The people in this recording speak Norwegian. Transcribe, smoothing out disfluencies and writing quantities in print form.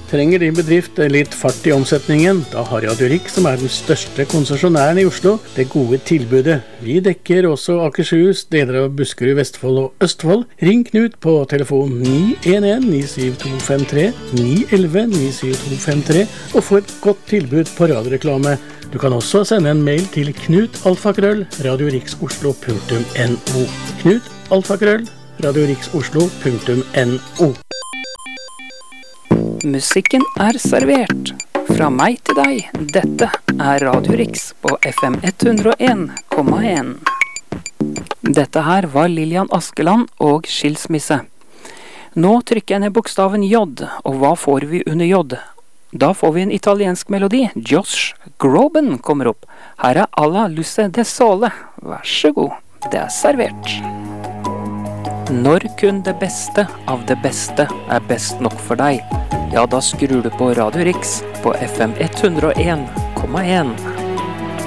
Trenger din bedrift litt fart i omsetningen? Da har Radio Rix, som den største konsesjonæren i Oslo, det gode tilbudet. Vi dekker også Akershus, deler av Buskerud, Vestfold og Østfold. Ring Knut på telefon 911-97253, 911-97253 og få et godt tilbud på radioreklame. Du kan også sende en mail til knut@radiorixoslo.no. knut@radiorixoslo.no. Musikken servert. Fra meg til deg. Dette Radio Rix på FM 101,1. Dette her var Lillian Askeland og Skilsmisse. Nå trykker jeg ned bokstaven J, og hva får vi under J? Da får vi en italiensk melodi. Josh Groban kommer opp. Her Alla Luce de Sole. Vær så god, det servert. Når kun det beste av det beste best nok for deg, ja, da skrur du på Radio Rix på FM 101,1.